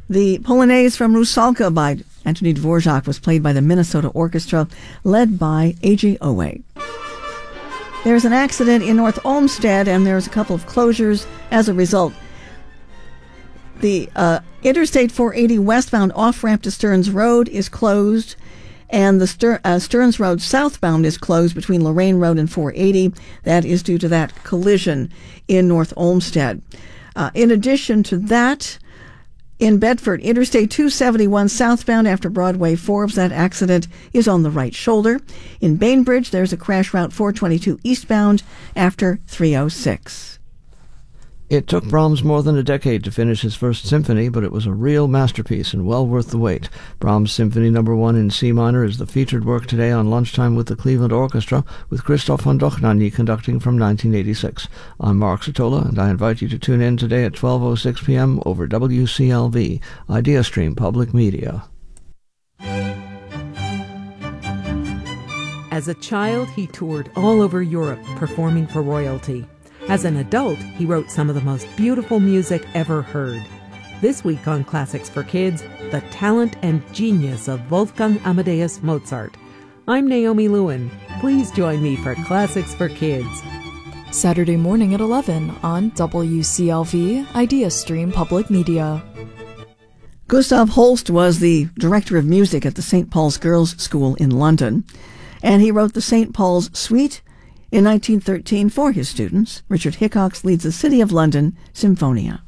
The Polonaise from Rusalka by Anthony Dvorak was played by the Minnesota Orchestra, led by A.J. Owe. There's an accident in North Olmsted, and there's a couple of closures as a result. The Interstate 480 westbound off-ramp to Stearns Road is closed, and the Stearns Road southbound is closed between Lorraine Road and 480. That is due to that collision in North Olmsted. In addition to that, in Bedford, Interstate 271 southbound after Broadway Forbes, that accident is on the right shoulder. In Bainbridge, there's a crash Route 422 eastbound after 306. It took Brahms more than a decade to finish his first symphony, but it was a real masterpiece and well worth the wait. Brahms Symphony No. 1 in C minor is the featured work today on Lunchtime with the Cleveland Orchestra, with Christoph von Dohnanyi conducting from 1986. I'm Mark Sotola, and I invite you to tune in today at 12:06 p.m. over WCLV, IdeaStream Public Media. As a child, he toured all over Europe performing for royalty. As an adult, he wrote some of the most beautiful music ever heard. This week on Classics for Kids, the talent and genius of Wolfgang Amadeus Mozart. I'm Naomi Lewin. Please join me for Classics for Kids. Saturday morning at 11 on WCLV, IdeaStream Public Media. Gustav Holst was the director of music at the St. Paul's Girls' School in London, and he wrote the St. Paul's Suite in 1913 for his students. Richard Hickox leads the City of London Symphonia.